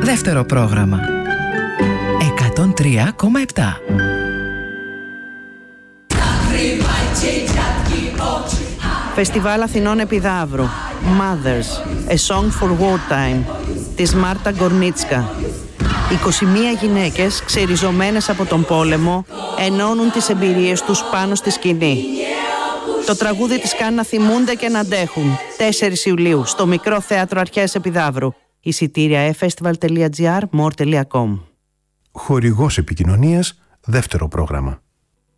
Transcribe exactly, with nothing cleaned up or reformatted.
Δεύτερο πρόγραμμα εκατόν τρία κόμμα επτά. Φεστιβάλ Αθηνών Επιδαύρου Mothers, A Song for Wartime της Μάρτα Γκορνίτσκα. είκοσι μία γυναίκες ξεριζωμένες από τον πόλεμο ενώνουν τις εμπειρίες τους πάνω στη σκηνή. Το τραγούδι τις κάνει να θυμούνται και να αντέχουν. τέσσερις Ιουλίου στο Μικρό Θέατρο Αρχαίας Επιδαύρου. Εισιτήρια e festival τελεία gr, more τελεία com. Χορηγός επικοινωνίας, δεύτερο πρόγραμμα.